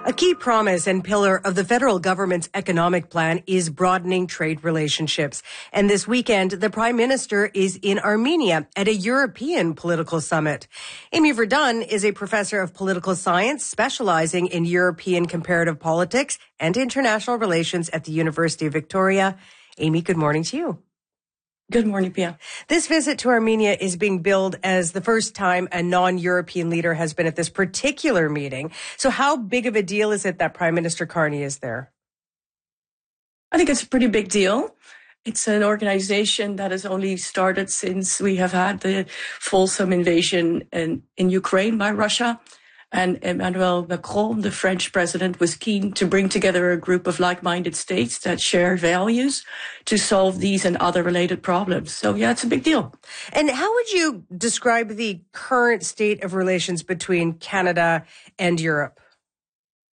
A key promise and pillar of the federal government's economic plan is broadening trade relationships. And this weekend, the Prime Minister is in Armenia at a European political summit. Amy Verdun is a professor of political science specializing in European comparative politics and international relations at the University of Victoria. Amy, good morning to you. Good morning, Pia. This visit to Armenia is being billed as the first time a non-European leader has been at this particular meeting. So how big of a deal is it that Prime Minister Carney is there? I think it's a pretty big deal. It's an organization that has only started since we have had the fulsome invasion in Ukraine by Russia. And Emmanuel Macron, the French president, was keen to bring together a group of like-minded states that share values to solve these and other related problems. So, yeah, it's a big deal. And how would you describe the current state of relations between Canada and Europe?